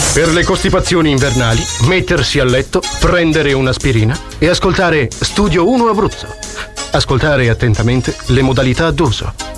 Per le costipazioni invernali, mettersi a letto, prendere un'aspirina e ascoltare Studio 1 Abruzzo. Ascoltare attentamente le modalità d'uso.